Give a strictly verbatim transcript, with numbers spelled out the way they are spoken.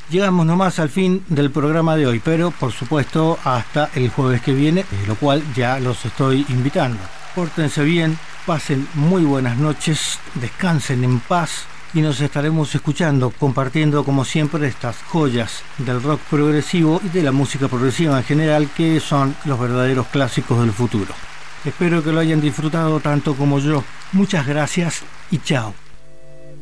Llegamos nomás al fin del programa de hoy, pero por supuesto hasta el jueves que viene, lo cual ya los estoy invitando. Pórtense bien, pasen muy buenas noches, descansen en paz y nos estaremos escuchando, compartiendo como siempre estas joyas del rock progresivo y de la música progresiva en general, que son los verdaderos clásicos del futuro. Espero que lo hayan disfrutado tanto como yo. Muchas gracias y chao.